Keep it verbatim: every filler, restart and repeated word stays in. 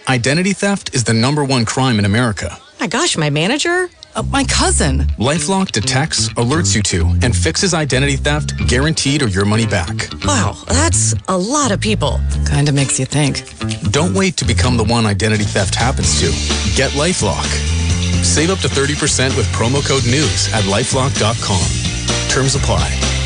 Identity theft is the number one crime in America. My gosh, my manager? Uh, my cousin. LifeLock detects, alerts you to, and fixes identity theft, guaranteed or your money back. Wow, that's a lot of people. Kinda makes you think. Don't wait to become the one identity theft happens to. Get LifeLock. Save up to thirty percent with promo code NEWS at lifelock dot com. Terms apply.